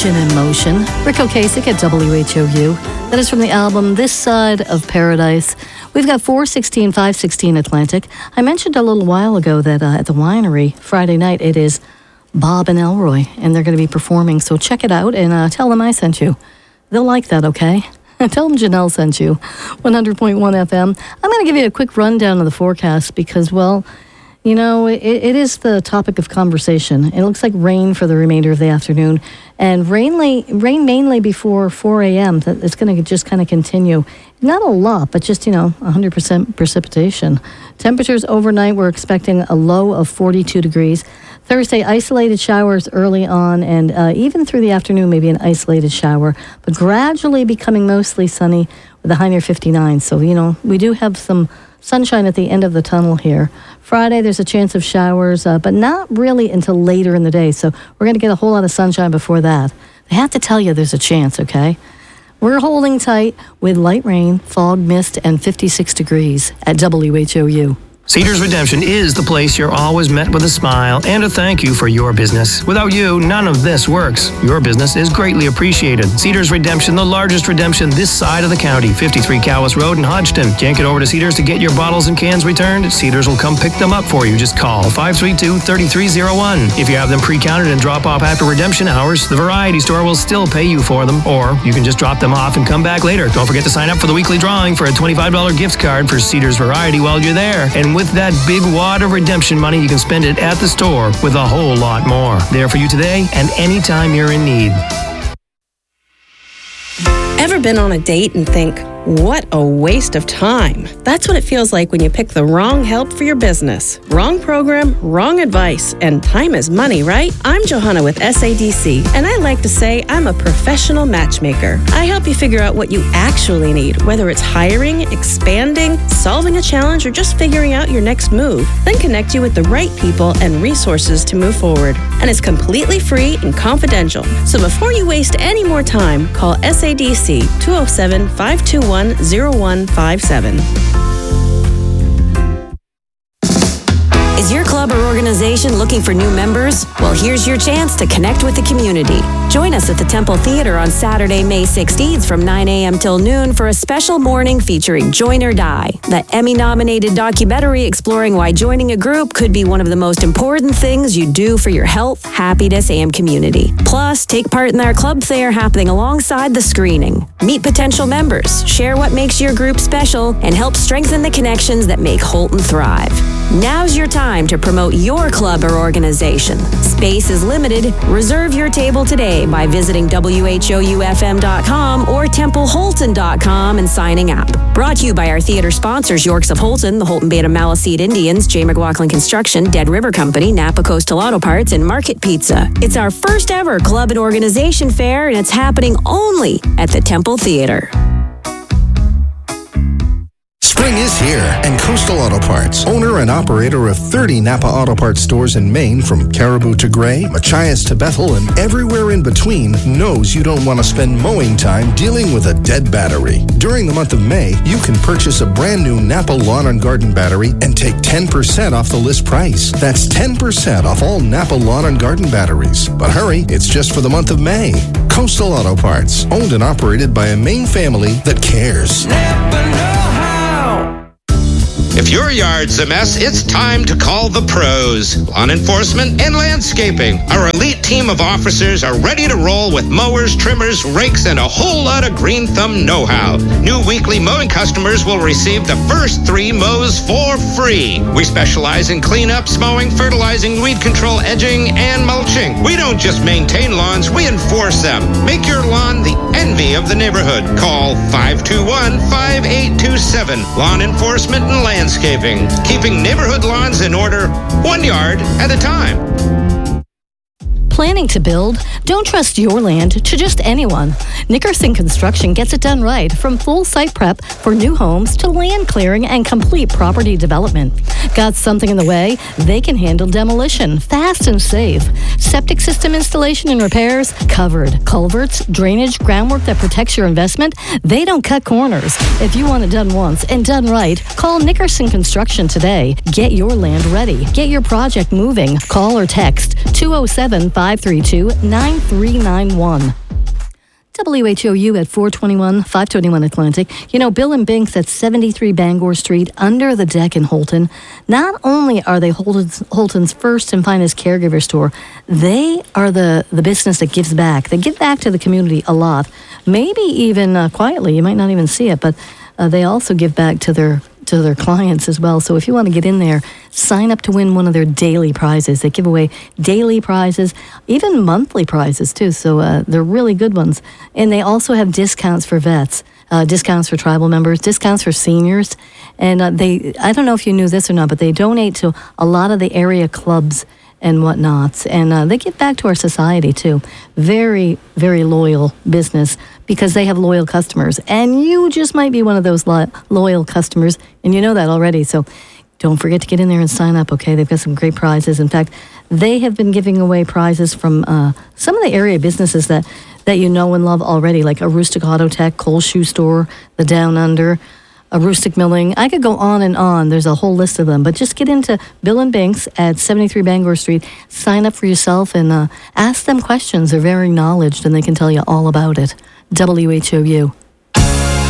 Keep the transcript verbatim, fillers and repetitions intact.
Ocean in Motion. Rick Ocasek at W H O U. That is from the album This Side of Paradise. We've got four sixteen, five sixteen Atlantic. I mentioned a little while ago that uh, at the winery, Friday night, it is Bob and Elroy, and they're going to be performing. So check it out and uh, tell them I sent you. They'll like that, okay? Tell them Janelle sent you. one hundred point one F M. I'm going to give you a quick rundown of the forecast because, well, you know, it, it is the topic of conversation. It looks like rain for the remainder of the afternoon, and rain, lay, rain mainly before four a.m. It's going to just kind of continue. Not a lot, but just, you know, one hundred percent precipitation. Temperatures overnight, we're expecting a low of forty-two degrees. Thursday, isolated showers early on, and uh, even through the afternoon, maybe an isolated shower, but gradually becoming mostly sunny with a high near fifty-nine. So, you know, we do have some sunshine at the end of the tunnel here. Friday, there's a chance of showers, uh, but not really until later in the day. So we're going to get a whole lot of sunshine before that. They have to tell you there's a chance, okay? We're holding tight with light rain, fog, mist, and fifty-six degrees at W H O U. Cedars Redemption is the place you're always met with a smile and a thank you for your business. Without you, none of this works. Your business is greatly appreciated. Cedars Redemption, the largest redemption this side of the county, fifty-three Cowles Road in Hodgton. Can't get over to Cedars to get your bottles and cans returned? Cedars will come pick them up for you. Just call five three two, three three zero one. If you have them pre-counted and drop off after redemption hours, the variety store will still pay you for them, or you can just drop them off and come back later. Don't forget to sign up for the weekly drawing for a twenty-five dollars gift card for Cedars Variety while you're there. And with that big wad of redemption money, you can spend it at the store with a whole lot more. There for you today and anytime you're in need. Ever been on a date and think, what a waste of time? That's what it feels like when you pick the wrong help for your business. Wrong program, wrong advice, and time is money, right? I'm Johanna with S A D C, and I like to say I'm a professional matchmaker. I help you figure out what you actually need, whether it's hiring, expanding, solving a challenge, or just figuring out your next move. Then connect you with the right people and resources to move forward. And it's completely free and confidential. So before you waste any more time, call S A D C two oh seven, five two one, zero one five seven. Is your club or organization looking for new members? Well, here's your chance to connect with the community. Join us at the Temple Theater on Saturday, May sixteenth from nine a.m. till noon for a special morning featuring Join or Die, the Emmy-nominated documentary exploring why joining a group could be one of the most important things you do for your health, happiness, and community. Plus, take part in our club fair happening alongside the screening. Meet potential members, share what makes your group special, and help strengthen the connections that make Holton thrive. Now's your time to promote your club or organization. Space is limited. Reserve your table today by visiting W H O U F M dot com or Temple Holton dot com and signing up. Brought to you by our theater sponsors, Yorks of Holton, the Holton Beta Maliseet Indians, J. McLaughlin Construction, Dead River Company, Napa Coastal Auto Parts, and Market Pizza. It's our first ever club and organization fair, and it's happening only at the Temple Theater. Spring is here, and Coastal Auto Parts, owner and operator of thirty Napa Auto Parts stores in Maine, from Caribou to Gray, Machias to Bethel, and everywhere in between, knows you don't want to spend mowing time dealing with a dead battery. During the month of May, you can purchase a brand new Napa Lawn and Garden battery and take ten percent off the list price. That's ten percent off all Napa Lawn and Garden batteries. But hurry, it's just for the month of May. Coastal Auto Parts, owned and operated by a Maine family that cares. Never know. If your yard's a mess, it's time to call the pros. Lawn enforcement and landscaping. Our elite team of officers are ready to roll with mowers, trimmers, rakes, and a whole lot of green thumb know-how. New weekly mowing customers will receive the first three mows for free. We specialize in cleanups, mowing, fertilizing, weed control, edging, and mulching. We don't just maintain lawns, we enforce them. Make your lawn the envy of the neighborhood. Call five two one, five eight two seven. Lawn enforcement and landscaping. Landscaping, keeping neighborhood lawns in order, one yard at a time. Planning to build? Don't trust your land to just anyone. Nickerson Construction gets it done right, from full site prep for new homes to land clearing and complete property development. Got something in the way? They can handle demolition fast and safe. Septic system installation and repairs? Covered. Culverts, drainage, groundwork that protects your investment? They don't cut corners. If you want it done once and done right, call Nickerson Construction today. Get your land ready. Get your project moving. Call or text two oh seven, five five three two, nine three nine one. W H O U at four twenty-one, five twenty-one Atlantic. You know, Bill and Binks at seventy-three Bangor Street, under the deck in Holton. Not only are they Holton's, Holton's first and finest caregiver store, they are the, the business that gives back. They give back to the community a lot. Maybe even uh, quietly. You might not even see it, but uh, they also give back to their to their clients as well. So if you want to get in there, sign up to win one of their daily prizes. They give away daily prizes, even monthly prizes too. So uh, they're really good ones. And they also have discounts for vets, uh, discounts for tribal members, discounts for seniors. And uh, they, I don't know if you knew this or not, but they donate to a lot of the area clubs and whatnots. And uh, they give back to our society too. Very, very loyal business because they have loyal customers. And you just might be one of those lo- loyal customers, and you know that already. So don't forget to get in there and sign up, okay? They've got some great prizes. In fact, they have been giving away prizes from uh, some of the area businesses that, that you know and love already, like a Rustic Auto Tech, Cole's Shoe Store, the Down Under, a Rustic Milling. I could go on and on. There's a whole list of them. But just get into Bill and Binks at seventy-three Bangor Street. Sign up for yourself and uh, ask them questions. They're very knowledgeable and they can tell you all about it. W H O U.